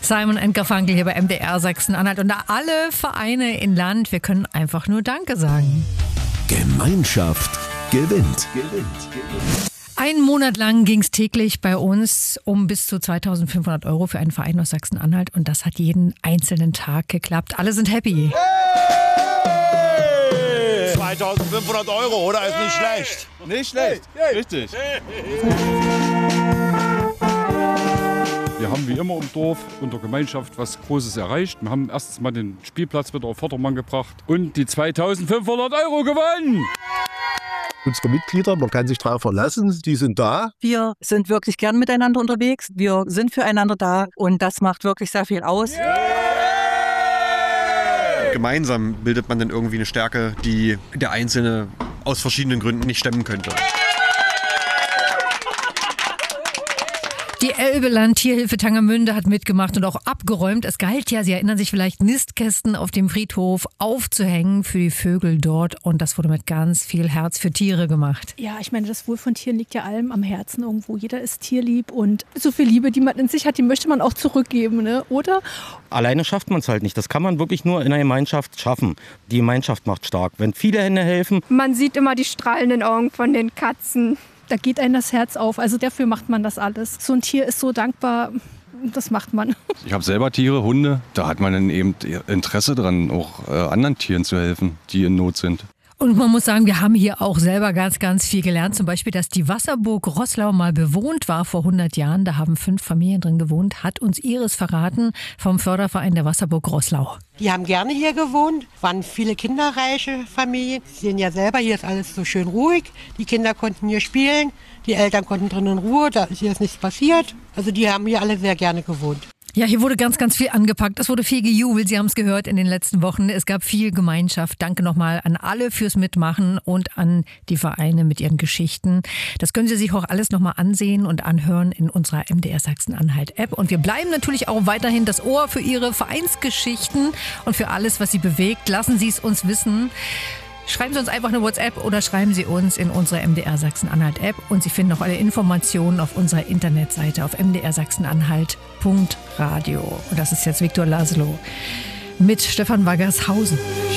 Simon & Garfunkel hier bei MDR Sachsen-Anhalt und alle Vereine in Land, wir können einfach nur Danke sagen. Gemeinschaft gewinnt. Einen Monat lang ging es täglich bei uns um bis zu 2.500 € für einen Verein aus Sachsen-Anhalt und das hat jeden einzelnen Tag geklappt. Alle sind happy. Hey! 2.500 €, oder? Ist nicht schlecht. Nicht schlecht, richtig. Wir haben wie immer im Dorf und der Gemeinschaft was Großes erreicht. Wir haben erstens mal den Spielplatz wieder auf Vordermann gebracht und die 2.500 € gewonnen. Unsere Mitglieder, man kann sich darauf verlassen, die sind da. Wir sind wirklich gern miteinander unterwegs. Wir sind füreinander da und das macht wirklich sehr viel aus. Gemeinsam bildet man dann irgendwie eine Stärke, die der Einzelne aus verschiedenen Gründen nicht stemmen könnte. Die Elbeland Tierhilfe Tangermünde hat mitgemacht und auch abgeräumt. Es galt ja, Sie erinnern sich vielleicht, Nistkästen auf dem Friedhof aufzuhängen für die Vögel dort. Und das wurde mit ganz viel Herz für Tiere gemacht. Ja, ich meine, das Wohl von Tieren liegt ja allem am Herzen irgendwo. Jeder ist tierlieb und so viel Liebe, die man in sich hat, die möchte man auch zurückgeben, ne? Oder? Alleine schafft man es halt nicht. Das kann man wirklich nur in einer Gemeinschaft schaffen. Die Gemeinschaft macht stark. Wenn viele Hände helfen. Man sieht immer die strahlenden Augen von den Katzen. Da geht einem das Herz auf. Also dafür macht man das alles. So ein Tier ist so dankbar, das macht man. Ich habe selber Tiere, Hunde. Da hat man dann eben Interesse dran, auch anderen Tieren zu helfen, die in Not sind. Und man muss sagen, wir haben hier auch selber ganz, ganz viel gelernt. Zum Beispiel, dass die Wasserburg Roßlau mal bewohnt war vor 100 Jahren. Da haben 5 Familien drin gewohnt. Hat uns Iris verraten vom Förderverein der Wasserburg Roßlau. Die haben gerne hier gewohnt, waren viele kinderreiche Familien. Sie sehen ja selber, hier ist alles so schön ruhig. Die Kinder konnten hier spielen, die Eltern konnten drin in Ruhe, da ist hier nichts passiert. Also die haben hier alle sehr gerne gewohnt. Ja, hier wurde ganz, ganz viel angepackt. Es wurde viel gejubelt. Sie haben es gehört in den letzten Wochen. Es gab viel Gemeinschaft. Danke nochmal an alle fürs Mitmachen und an die Vereine mit ihren Geschichten. Das können Sie sich auch alles nochmal ansehen und anhören in unserer MDR Sachsen-Anhalt-App. Und wir bleiben natürlich auch weiterhin das Ohr für Ihre Vereinsgeschichten und für alles, was Sie bewegt. Lassen Sie es uns wissen. Schreiben Sie uns einfach eine WhatsApp oder schreiben Sie uns in unsere MDR Sachsen-Anhalt-App und Sie finden auch alle Informationen auf unserer Internetseite auf mdrsachsenanhalt.radio. Und das ist jetzt Viktor Laszlo mit Stefan Waggershausen.